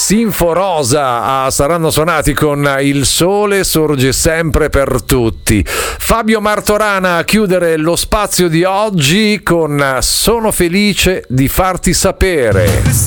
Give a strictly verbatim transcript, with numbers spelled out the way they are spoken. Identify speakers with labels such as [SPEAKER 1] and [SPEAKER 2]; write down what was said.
[SPEAKER 1] Sinforosa ah, saranno suonati con Il sole sorge sempre per tutti. Fabio Martorana a chiudere lo spazio di oggi con Sono felice di farti sapere.